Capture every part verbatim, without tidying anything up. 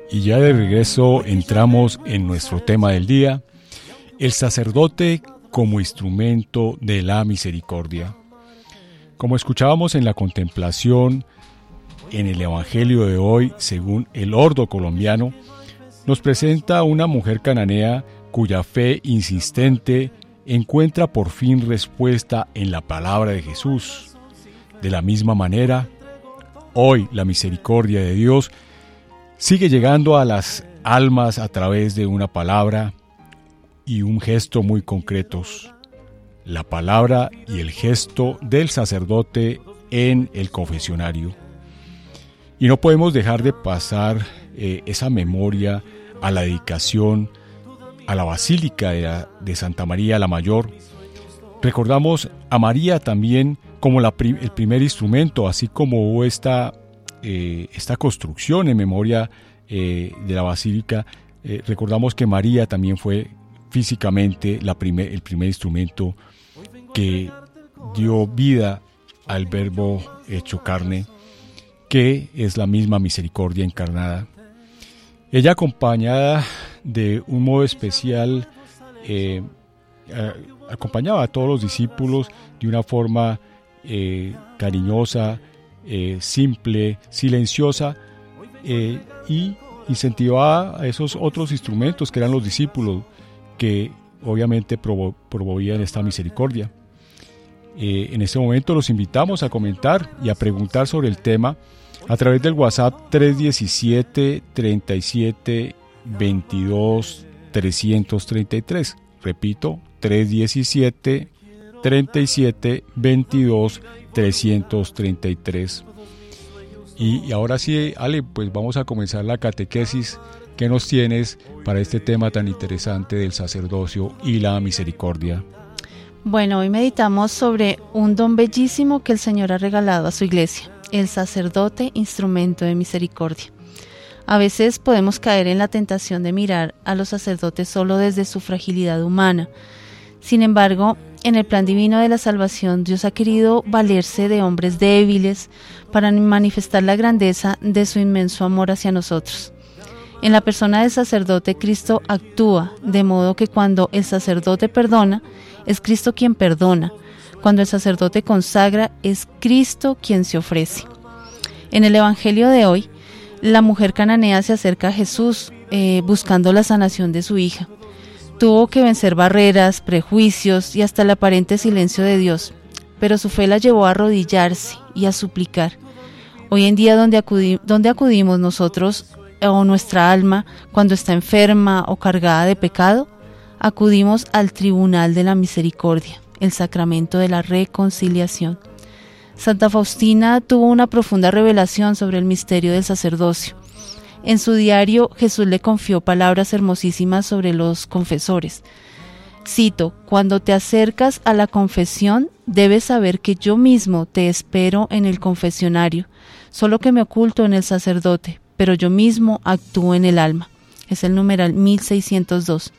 Y ya de regreso entramos en nuestro tema del día, el sacerdote como instrumento de la misericordia. Como escuchábamos en la contemplación en el Evangelio de hoy, según el ordo colombiano, nos presenta una mujer cananea cuya fe insistente encuentra por fin respuesta en la palabra de Jesús. De la misma manera, hoy la misericordia de Dios sigue llegando a las almas a través de una palabra y un gesto muy concretos. La palabra y el gesto del sacerdote en el confesionario. Y no podemos dejar de pasar eh, esa memoria a la dedicación a la Basílica de, la, de Santa María la Mayor. Recordamos a María también como la, el primer instrumento, así como hubo esta Eh, esta construcción en memoria eh, de la Basílica. Eh, recordamos que María también fue físicamente la primer, el primer instrumento que dio vida al Verbo hecho carne, que es la misma misericordia encarnada. Ella, acompañada de un modo especial, eh, eh, acompañaba a todos los discípulos de una forma eh, cariñosa, Eh, simple, silenciosa, eh, y incentivaba a esos otros instrumentos que eran los discípulos, que obviamente provo- promovían esta misericordia. Eh, en este momento los invitamos a comentar y a preguntar sobre el tema a través del WhatsApp tres uno siete, treinta y siete, veintidós, trescientos treinta y tres. Repito, tres uno siete, treinta y siete, veintidós, trescientos treinta y tres. Y, y ahora sí, Ale, pues vamos a comenzar la catequesis que nos tienes para este tema tan interesante del sacerdocio y la misericordia. Bueno, hoy meditamos sobre un don bellísimo que el Señor ha regalado a su iglesia, el sacerdote instrumento de misericordia. A veces podemos caer en la tentación de mirar a los sacerdotes solo desde su fragilidad humana. Sin embargo, en el plan divino de la salvación, Dios ha querido valerse de hombres débiles para manifestar la grandeza de su inmenso amor hacia nosotros. En la persona del sacerdote, Cristo actúa, de modo que cuando el sacerdote perdona, es Cristo quien perdona. Cuando el sacerdote consagra, es Cristo quien se ofrece. En el Evangelio de hoy, la mujer cananea se acerca a Jesús eh, buscando la sanación de su hija. Tuvo que vencer barreras, prejuicios y hasta el aparente silencio de Dios, pero su fe la llevó a arrodillarse y a suplicar. Hoy en día, ¿dónde acudi- dónde acudimos nosotros o nuestra alma cuando está enferma o cargada de pecado? Acudimos al tribunal de la misericordia, el sacramento de la reconciliación. Santa Faustina tuvo una profunda revelación sobre el misterio del sacerdocio. En su diario, Jesús le confió palabras hermosísimas sobre los confesores. Cito: cuando te acercas a la confesión, debes saber que yo mismo te espero en el confesionario, solo que me oculto en el sacerdote, pero yo mismo actúo en el alma. Es el numeral mil seiscientos dos.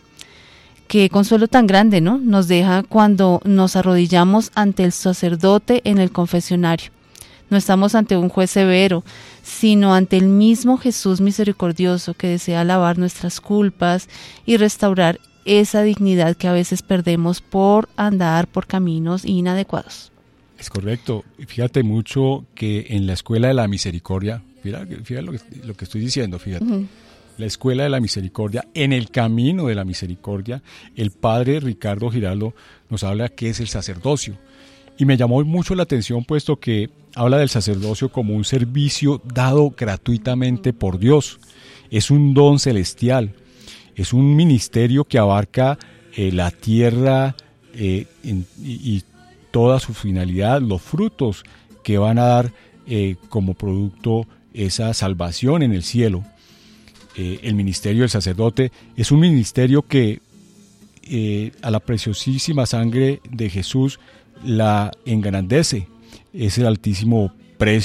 Qué consuelo tan grande, ¿no?, nos deja cuando nos arrodillamos ante el sacerdote en el confesionario. No estamos ante un juez severo, sino ante el mismo Jesús misericordioso que desea lavar nuestras culpas y restaurar esa dignidad que a veces perdemos por andar por caminos inadecuados. Es correcto. Fíjate mucho que en la Escuela de la Misericordia, fíjate, fíjate lo, que, lo que estoy diciendo, fíjate. Uh-huh. La Escuela de la Misericordia, en el camino de la misericordia, el padre Ricardo Giraldo nos habla que es el sacerdocio. Y me llamó mucho la atención, puesto que habla del sacerdocio como un servicio dado gratuitamente por Dios. Es un don celestial, es un ministerio que abarca eh, la tierra eh, en, y, y toda su finalidad, los frutos que van a dar eh, como producto esa salvación en el cielo. Eh, el ministerio del sacerdote es un ministerio que eh, a la preciosísima sangre de Jesús la engrandece. Es el altísimo precio